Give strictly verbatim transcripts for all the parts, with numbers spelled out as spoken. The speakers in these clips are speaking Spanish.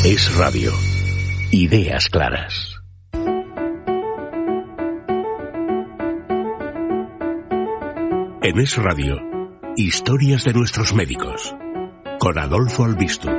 Es Radio. Ideas claras. En Es Radio, historias de nuestros médicos. Con Adolfo Albistu.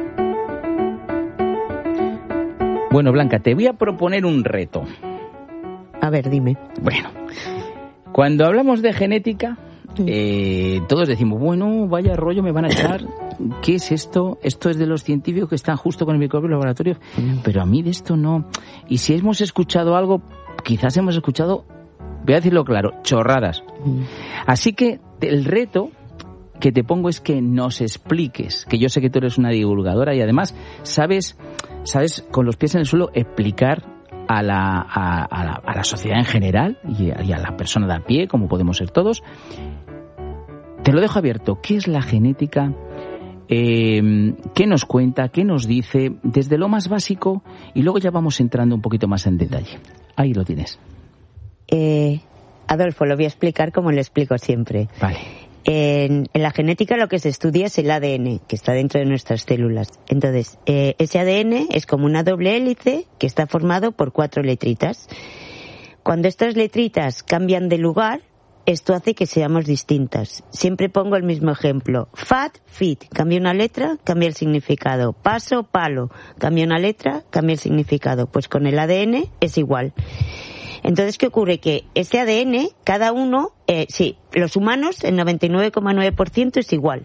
Bueno, Blanca, te voy a proponer un reto. A ver, dime. Bueno, cuando hablamos de genética, eh, todos decimos, bueno, vaya rollo me van a echar. ¿Qué es esto? Esto es de los científicos que están justo con el microscopio en el laboratorio. Mm. Pero a mí de esto no. Y si hemos escuchado algo, quizás hemos escuchado, voy a decirlo claro, chorradas. Mm. Así que el reto que te pongo es que nos expliques, que yo sé que tú eres una divulgadora y además sabes, sabes con los pies en el suelo explicar a la, a, a la, a la sociedad en general y a, y a la persona de a pie, como podemos ser todos. Te lo dejo abierto. ¿Qué es la genética? Eh, ¿Qué nos cuenta? ¿Qué nos dice? Desde lo más básico y luego ya vamos entrando un poquito más en detalle. Ahí lo tienes. Eh, Adolfo, lo voy a explicar como lo explico siempre. Vale. En, en la genética lo que se estudia es el A D N, que está dentro de nuestras células. Entonces, eh, ese A D N es como una doble hélice que está formado por cuatro letritas. Cuando estas letritas cambian de lugar, esto hace que seamos distintas. Siempre pongo el mismo ejemplo. Fat, fit. Cambia una letra, cambia el significado. Paso, palo. Cambia una letra, cambia el significado. Pues con el A D N es igual. Entonces, ¿qué ocurre? Que ese A D N, cada uno, eh, sí, los humanos, el noventa y nueve coma nueve por ciento es igual.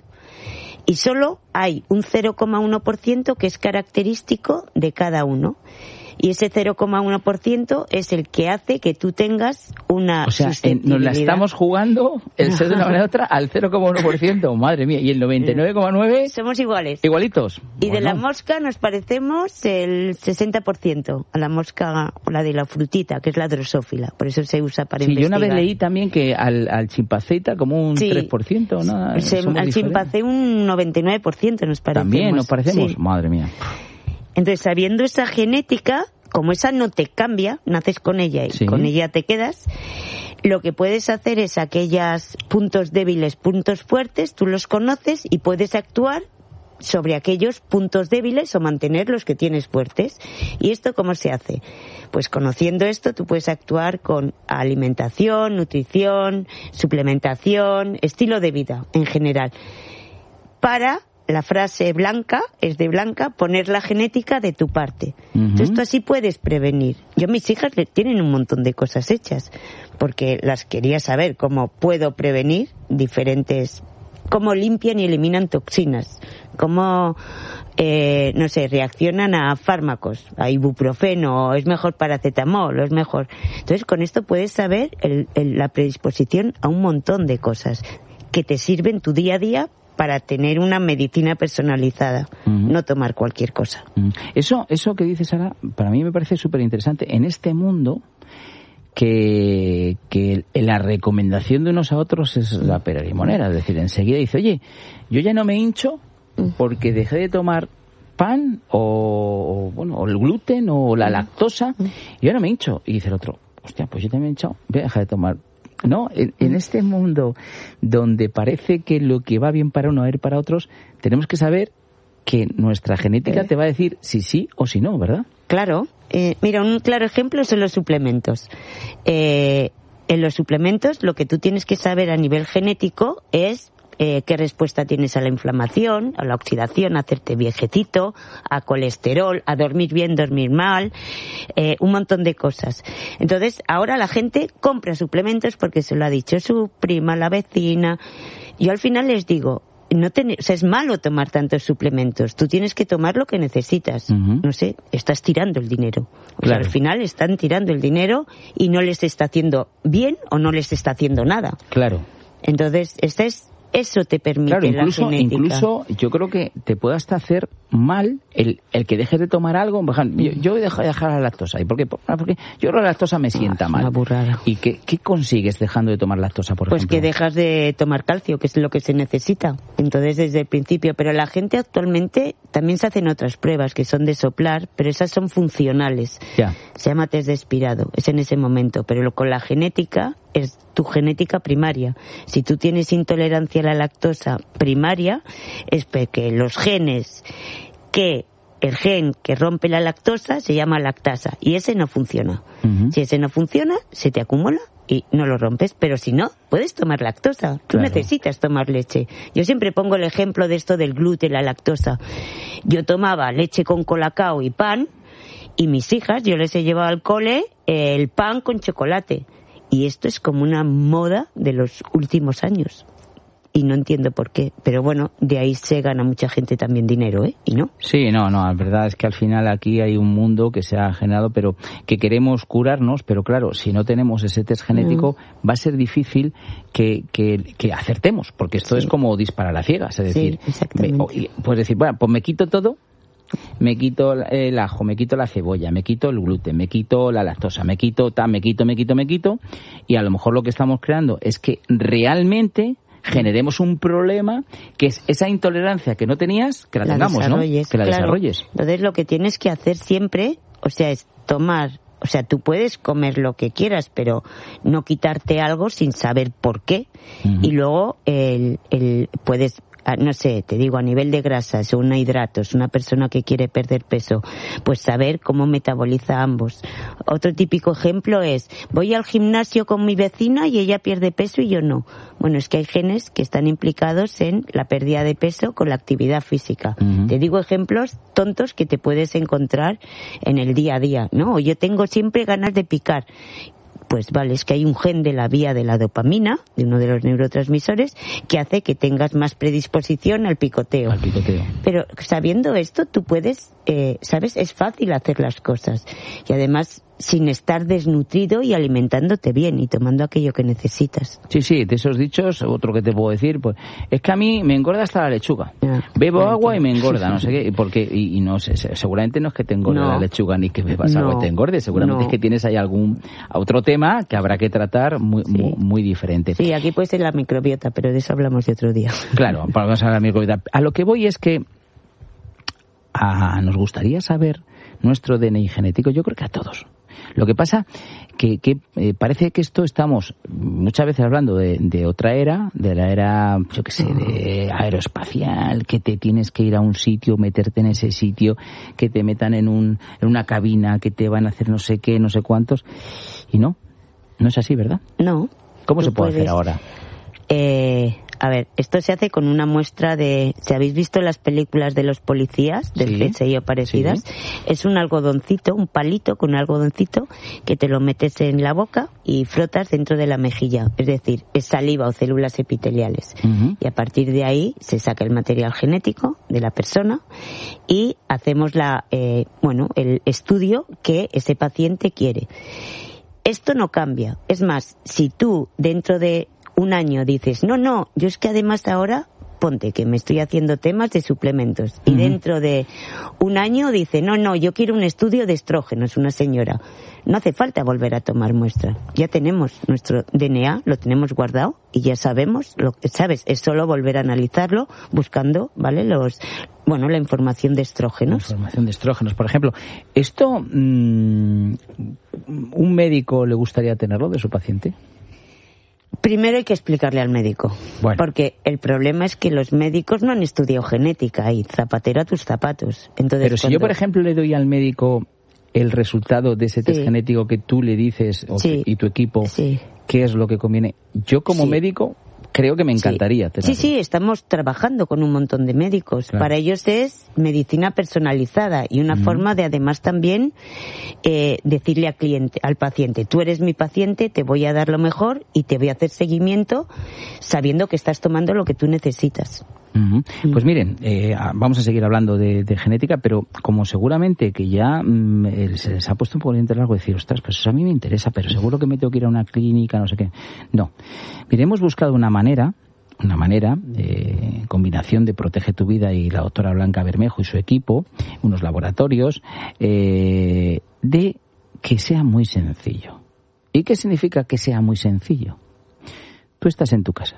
Y solo hay un cero coma uno por ciento que es característico de cada uno. Y ese cero coma uno por ciento es el que hace que tú tengas una O sea, susceptibilidad. nos la estamos jugando, el ser de una manera u otra, al cero coma uno por ciento. Madre mía, y el noventa y nueve coma nueve por ciento... Somos iguales. Igualitos. Y bueno. de la mosca nos parecemos el sesenta por ciento a la mosca, la de la frutita, que es la drosófila. Por eso se usa para sí, investigar. Yo una vez leí también que al, al chimpancé como un sí, tres por ciento, ¿no? Se, al chimpancé un noventa y nueve por ciento nos parecemos. También nos parecemos, sí. Madre mía. Entonces, sabiendo esa genética, como esa no te cambia, naces con ella y sí. con ella te quedas, lo que puedes hacer es aquellos puntos débiles, puntos fuertes, tú los conoces y puedes actuar sobre aquellos puntos débiles o mantener los que tienes fuertes. ¿Y esto cómo se hace? Pues conociendo esto tú puedes actuar con alimentación, nutrición, suplementación, estilo de vida en general. Para... La frase Blanca es de Blanca, poner la genética de tu parte. Uh-huh. Entonces tú así puedes prevenir. Yo, mis hijas tienen un montón de cosas hechas, porque las quería saber cómo puedo prevenir diferentes, cómo limpian y eliminan toxinas, cómo, eh, no sé, reaccionan a fármacos, a ibuprofeno, o es mejor paracetamol, o es mejor. Entonces con esto puedes saber el, el, la predisposición a un montón de cosas que te sirven tu día a día para tener una medicina personalizada, uh-huh. no tomar cualquier cosa. Uh-huh. Eso, eso que dices, Sara, para mí me parece súper interesante. En este mundo que, que la recomendación de unos a otros es la pera limonera, es decir, enseguida dice, oye, yo ya no me hincho porque dejé de tomar pan o, o bueno, o el gluten o la lactosa y ahora me hincho. Y dice el otro, hostia, pues yo también he hinchado, voy a dejar de tomar. No, en, en este mundo donde parece que lo que va bien para uno va a ir para otros, tenemos que saber que nuestra genética eh. te va a decir si sí o si no, ¿verdad? Claro. Eh, mira, un claro ejemplo son los suplementos. Eh, en los suplementos lo que tú tienes que saber a nivel genético es Eh, qué respuesta tienes a la inflamación, a la oxidación, a hacerte viejecito, a colesterol, a dormir bien, dormir mal, eh, un montón de cosas. Entonces, ahora la gente compra suplementos porque se lo ha dicho su prima, la vecina. Yo al final les digo, no ten, o sea, es malo tomar tantos suplementos. Tú tienes que tomar lo que necesitas. Uh-huh. No sé, estás tirando el dinero. O claro. sea, al final están tirando el dinero y no les está haciendo bien o no les está haciendo nada. Claro. Entonces, esta es Eso te permite claro, incluso, la genética. Incluso yo creo que te puede hasta hacer mal el, el que dejes de tomar algo. Yo, yo voy a dejar, dejar la lactosa. ¿Y por qué? Porque yo creo que la lactosa me sienta ah, mal. Una burrada. ¿Y qué, qué consigues dejando de tomar lactosa, por pues ejemplo? Pues que dejas de tomar calcio, que es lo que se necesita. Entonces, desde el principio. Pero la gente actualmente también se hacen otras pruebas que son de soplar, pero esas son funcionales. Ya. Se llama test de expirado. Es en ese momento. Pero con la genética es tu genética primaria. Si tú tienes intolerancia a la lactosa primaria, es porque los genes que el gen que rompe la lactosa se llama lactasa y ese no funciona. Uh-huh. Si ese no funciona, se te acumula y no lo rompes, pero si no, puedes tomar lactosa. Tú claro. necesitas tomar leche. Yo siempre pongo el ejemplo de esto del gluten, la lactosa. Yo tomaba leche con colacao y pan y mis hijas, yo les he llevado al cole el pan con chocolate. Y esto es como una moda de los últimos años. Y no entiendo por qué. Pero bueno, de ahí se gana mucha gente también dinero, ¿eh? ¿Y no? Sí, no, no. La verdad es que al final aquí hay un mundo que se ha generado, pero que queremos curarnos, pero claro, si no tenemos ese test genético, mm. va a ser difícil que, que, que acertemos, porque esto sí. es como disparar a ciegas. Es decir, sí, exactamente. Me, puedes decir, bueno, pues me quito todo, me quito el ajo, me quito la cebolla, me quito el gluten, me quito la lactosa, me quito, ta, me quito, me quito, me quito, y a lo mejor lo que estamos creando es que realmente generemos un problema que es esa intolerancia que no tenías, que la, la tengamos, ¿no? Que la claro. desarrolles. Entonces lo que tienes que hacer siempre, o sea, es tomar, o sea, tú puedes comer lo que quieras, pero no quitarte algo sin saber por qué. Uh-huh. Y luego el, el puedes, no sé, te digo, a nivel de grasas o una hidratos, una persona que quiere perder peso, pues saber cómo metaboliza ambos. Otro típico ejemplo es, voy al gimnasio con mi vecina y ella pierde peso y yo no. Bueno, es que hay genes que están implicados en la pérdida de peso con la actividad física. Uh-huh. Te digo ejemplos tontos que te puedes encontrar en el día a día, ¿no? Yo tengo siempre ganas de picar. Pues vale, es que hay un gen de la vía de la dopamina, de uno de los neurotransmisores, que hace que tengas más predisposición al picoteo. Al picoteo. Pero sabiendo esto, tú puedes, eh, ¿sabes? Es fácil hacer las cosas. Y además, sin estar desnutrido y alimentándote bien y tomando aquello que necesitas. Sí, sí, de esos dichos, otro que te puedo decir, pues es que a mí me engorda hasta la lechuga. Ah, Bebo bueno, agua y me engorda, no sé qué, porque y, y no sé, seguramente no es que te engorde no. la lechuga ni que bebas no. agua y te engorde, seguramente no. es que tienes ahí algún otro tema que habrá que tratar muy, sí. muy, muy diferente. Sí, aquí puede ser la microbiota, pero de eso hablamos de otro día. Claro, vamos a hablar de la microbiota. A lo que voy es que a, nos gustaría saber nuestro D N I genético, yo creo que a todos. Lo que pasa que, que eh, parece que esto estamos muchas veces hablando de, de otra era, de la era, yo qué sé, de aeroespacial, que te tienes que ir a un sitio, meterte en ese sitio, que te metan en un en una cabina, que te van a hacer no sé qué, no sé cuántos. Y no, no es así, ¿verdad? No. ¿Cómo se puede puedes... hacer ahora? Eh... A ver, esto se hace con una muestra de... Si habéis visto las películas de los policías, del C S I o parecidas, sí. es un algodoncito, un palito con un algodoncito que te lo metes en la boca y frotas dentro de la mejilla. Es decir, es saliva o células epiteliales. Uh-huh. Y a partir de ahí se saca el material genético de la persona y hacemos la, eh, bueno, el estudio que ese paciente quiere. Esto no cambia. Es más, si tú dentro de un año dices, no, no, yo es que además ahora, ponte que me estoy haciendo temas de suplementos, y uh-huh. dentro de un año dice, no, no, yo quiero un estudio de estrógenos, una señora. No hace falta volver a tomar muestra. Ya tenemos nuestro D N A, lo tenemos guardado y ya sabemos, lo que sabes, es solo volver a analizarlo buscando, ¿vale? Los, bueno, la información de estrógenos. La información de estrógenos, por ejemplo. ¿Esto mmm, un médico le gustaría tenerlo de su paciente? Primero hay que explicarle al médico, bueno. porque el problema es que los médicos no han estudiado genética y zapatero a tus zapatos. Entonces, pero si cuando... yo, por ejemplo, le doy al médico el resultado de ese test sí. genético que tú le dices o sí. que, y tu equipo, sí. qué es lo que conviene, yo como sí. médico creo que me encantaría sí. tenerlo. Sí, sí, estamos trabajando con un montón de médicos. Claro. Para ellos es medicina personalizada y una mm. forma de además también eh, decirle al cliente, al paciente, tú eres mi paciente, te voy a dar lo mejor y te voy a hacer seguimiento sabiendo que estás tomando lo que tú necesitas. Uh-huh. Mm. Pues miren, eh, vamos a seguir hablando de, de genética, pero como seguramente que ya mm, se les ha puesto un poco de diente largo decir, ostras, pues eso a mí me interesa, pero seguro que me tengo que ir a una clínica, no sé qué. No. Mire, hemos buscado una manera, una manera, eh, combinación de Protege tu Vida y la doctora Blanca Bermejo y su equipo, unos laboratorios, eh, de que sea muy sencillo. ¿Y qué significa que sea muy sencillo? Tú estás en tu casa.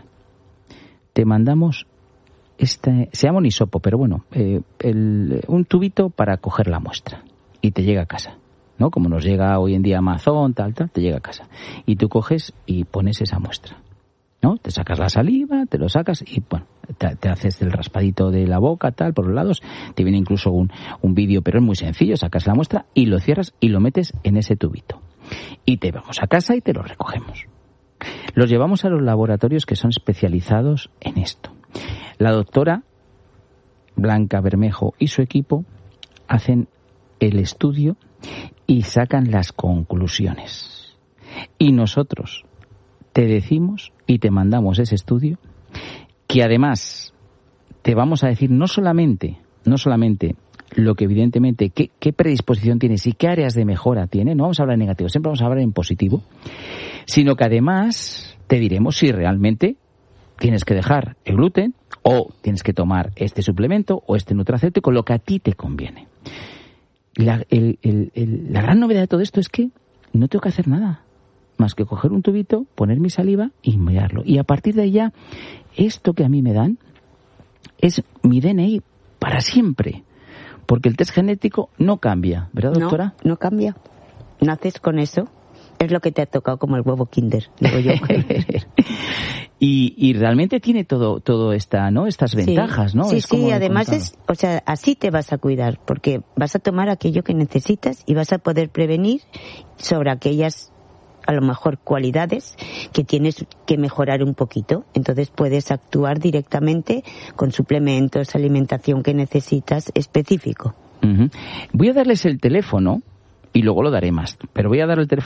Te mandamos Este, se llama un hisopo, pero bueno, eh, el, un tubito para coger la muestra y te llega a casa, ¿no? Como nos llega hoy en día Amazon, tal, tal, te llega a casa. Y tú coges y pones esa muestra, ¿no? Te sacas la saliva, te lo sacas y, bueno, te, te haces el raspadito de la boca, tal, por los lados, te viene incluso un, un vídeo, pero es muy sencillo, sacas la muestra y lo cierras y lo metes en ese tubito. Y te vamos a casa y te lo recogemos. Los llevamos a los laboratorios que son especializados en esto. La doctora Blanca Bermejo y su equipo hacen el estudio y sacan las conclusiones. Y nosotros te decimos y te mandamos ese estudio, que además te vamos a decir no solamente, no solamente lo que evidentemente, qué, qué predisposición tienes y qué áreas de mejora tiene, no vamos a hablar en negativo, siempre vamos a hablar en positivo, sino que además te diremos si realmente tienes que dejar el gluten o tienes que tomar este suplemento o este nutracéutico, lo que a ti te conviene. La, el, el, el, la gran novedad de todo esto es que no tengo que hacer nada más que coger un tubito, poner mi saliva y mirarlo. Y a partir de ahí ya, esto que a mí me dan es mi D N I para siempre. Porque el test genético no cambia, ¿verdad, doctora? No, no cambia. Naces con eso. Es lo que te ha tocado como el huevo Kinder, digo yo. y, y realmente tiene todo, todo esta, ¿no? Estas ventajas, sí, ¿no? Sí, es sí, además es, o sea, así te vas a cuidar, porque vas a tomar aquello que necesitas y vas a poder prevenir sobre aquellas, a lo mejor, cualidades que tienes que mejorar un poquito. Entonces puedes actuar directamente con suplementos, alimentación que necesitas específico. Uh-huh. Voy a darles el teléfono y luego lo daré más, pero voy a dar el teléfono